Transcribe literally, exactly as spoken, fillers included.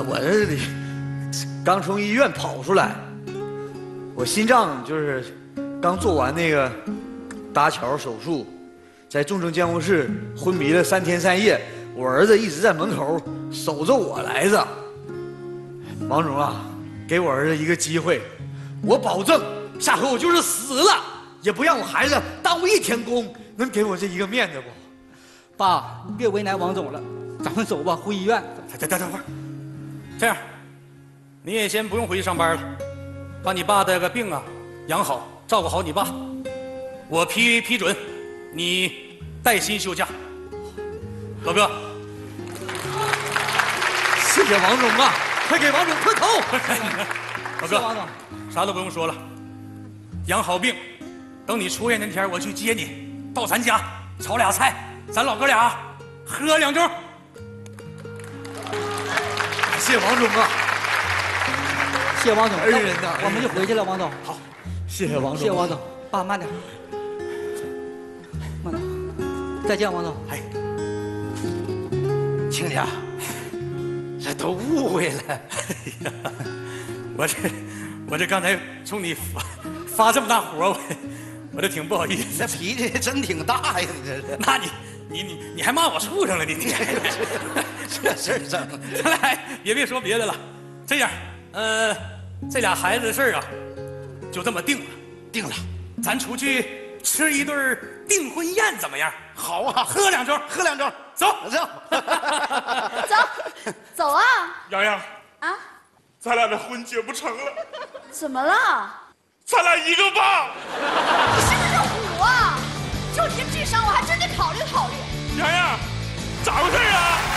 我这里刚从医院跑出来，我心脏就是刚做完那个搭桥手术，在重症监护室昏迷了三天三夜，我儿子一直在门口守着我来着。王总啊，给我儿子一个机会，我保证下回我就是死了，也不让我孩子耽误一天工，能给我这一个面子不？ 爸，你别为难王总了，咱们走吧，回医院。 等等等会儿，这样，你也先不用回去上班了，把你爸的个病啊养好，照顾好你爸。我批批准，你带薪休假。老哥， 谢谢王总啊，快给王总磕头。 老哥， 王总， 啥都不用说了，养好病，等你出院那天我去接你，到咱家炒俩菜，咱老哥俩喝两盅。 谢谢王总啊， 谢谢王总， 恩人呐， 我们就回去了，王总。 好，谢谢王总， 谢谢王总，爸慢点，慢点，再见，王总。 哎，亲家，这都误会了。哎呀，我这我这刚才冲你发发这么大火，我我这挺不好意思。 这脾气真挺大呀，你这是。 那你你你你还骂我畜生了，你你这事儿整。 咱俩也别说别的了，这样，呃，这俩孩子的事儿啊，就这么定了， 定了， 咱出去吃一顿订婚宴怎么样？ 好啊， 喝两盅， 喝两盅， 走走， 走，走啊！ 洋洋， 啊， 咱俩这婚结不成了， 怎么了？ 咱俩一个爸。 你是不是虎啊？就你这智商，我还真得考虑考虑。 洋洋，咋回事啊？